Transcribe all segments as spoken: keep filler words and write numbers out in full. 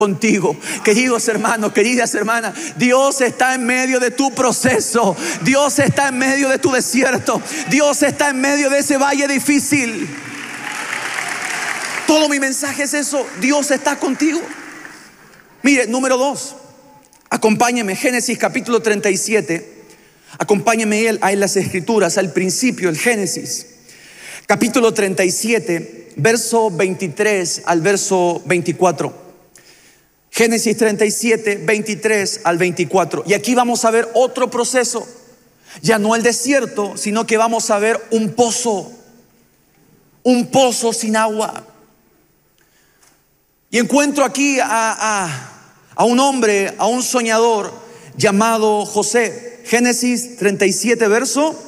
contigo. Queridos hermanos, queridas hermanas, Dios está en medio de tu proceso. Dios está en medio de tu desierto. Dios está en medio de ese valle difícil. Todo mi mensaje es eso. Dios está contigo. Mire, número dos, acompáñeme, Génesis capítulo treinta y siete. Acompáñeme a las escrituras, al principio, el Génesis capítulo treinta y siete, verso veintitrés al verso veinticuatro. Génesis treinta y siete, veintitrés al veinticuatro. Y aquí vamos a ver otro proceso. Ya no el desierto, sino que vamos a ver un pozo. Un pozo sin agua. Y encuentro aquí a, a, a un hombre, a un soñador llamado José. Génesis treinta y siete, verso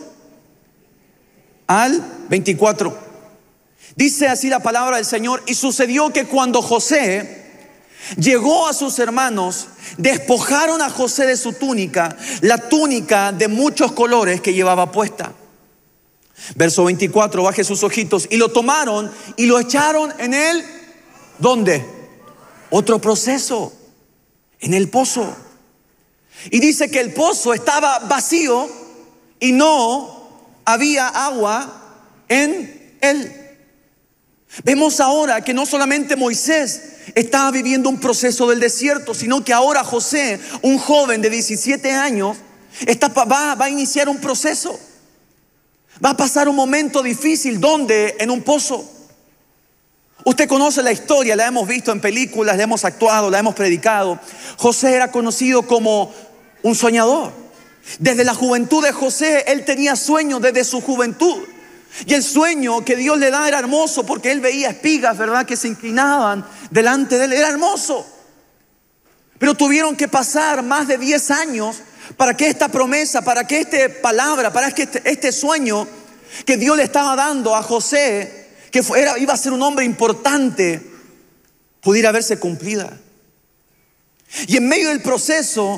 al veinticuatro. Dice así la palabra del Señor: y sucedió que cuando José llegó a sus hermanos, despojaron a José de su túnica, la túnica de muchos colores que llevaba puesta. Verso veinticuatro, baje sus ojitos. Y lo tomaron y lo echaron en el, ¿dónde? Otro proceso, en el pozo. Y dice que el pozo estaba vacío y no había agua en él. Vemos ahora que no solamente Moisés estaba viviendo un proceso del desierto, sino que ahora José, un joven de diecisiete años, está, va, va a iniciar un proceso. Va a pasar un momento difícil. ¿Dónde? En un pozo. Usted conoce la historia, la hemos visto en películas, la hemos actuado, la hemos predicado. José era conocido como un soñador. Desde la juventud de José, él tenía sueños desde su juventud. Y el sueño que Dios le da era hermoso, porque él veía espigas, ¿verdad?, que se inclinaban delante de él. Era hermoso. Pero tuvieron que pasar más de diez años para que esta promesa, para que esta palabra, para que este, este sueño que Dios le estaba dando a José, que fuera, iba a ser un hombre importante, pudiera verse cumplida. Y en medio del proceso,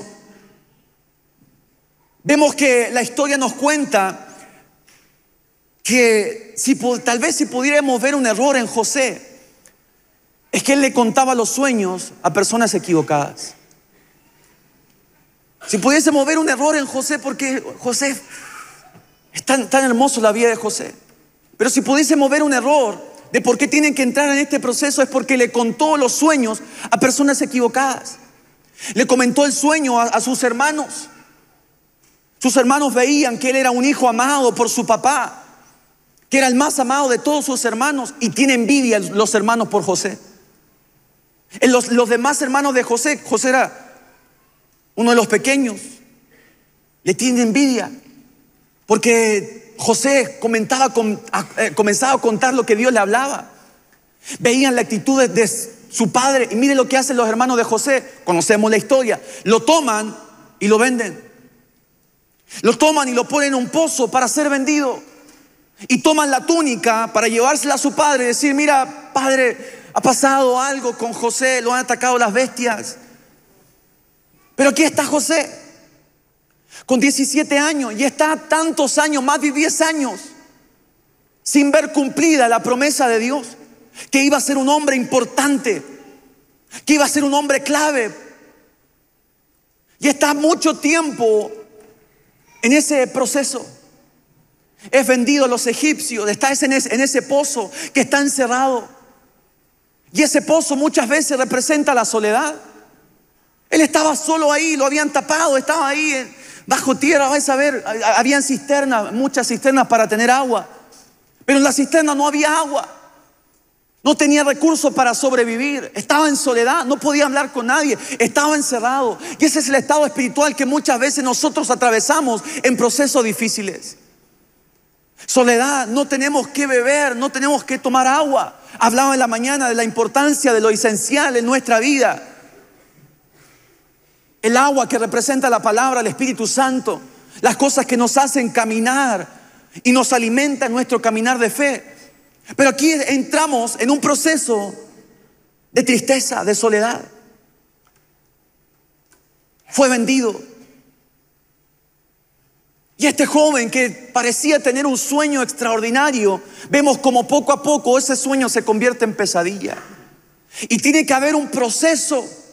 vemos que la historia nos cuenta que si, tal vez si pudiéramos ver un error en José, es que él le contaba los sueños a personas equivocadas. Si pudiésemos ver un error en José, porque José, es tan, tan hermoso la vida de José. Pero si pudiésemos ver un error de por qué tienen que entrar en este proceso, es porque le contó los sueños a personas equivocadas. Le comentó el sueño a, a sus hermanos. Sus hermanos veían que él era un hijo amado por su papá, que era el más amado de todos sus hermanos, y tiene envidia los hermanos por José. Los, los demás hermanos de José, José era uno de los pequeños, le tienen envidia porque José comentaba, con, eh, comenzaba a contar lo que Dios le hablaba. Veían la actitud de, de su padre, y miren lo que hacen los hermanos de José. Conocemos la historia. Lo toman y lo venden. Lo toman y lo ponen en un pozo para ser vendido. Y toman la túnica para llevársela a su padre y decir: mira, padre, ha pasado algo con José, lo han atacado las bestias. Pero aquí está José, con diecisiete años, y está tantos años, más de diez años, sin ver cumplida la promesa de Dios, que iba a ser un hombre importante, que iba a ser un hombre clave. Y está mucho tiempo en ese proceso. Es vendido a los egipcios, está en ese, en ese pozo que está encerrado. Y ese pozo muchas veces representa la soledad. Él estaba solo ahí, lo habían tapado, estaba ahí en, bajo tierra. Vais a ver, habían cisternas, muchas cisternas para tener agua. Pero en la cisterna no había agua. No tenía recursos para sobrevivir. Estaba en soledad, no podía hablar con nadie. Estaba encerrado. Y ese es el estado espiritual que muchas veces nosotros atravesamos en procesos difíciles. Soledad, no tenemos que beber, no tenemos que tomar agua. Hablaba en la mañana de la importancia de lo esencial en nuestra vida. El agua que representa la palabra, el Espíritu Santo, las cosas que nos hacen caminar y nos alimentan nuestro caminar de fe. Pero aquí entramos en un proceso de tristeza, de soledad. Fue vendido. Y este joven que parecía tener un sueño extraordinario, vemos como poco a poco ese sueño se convierte en pesadilla. Y tiene que haber un proceso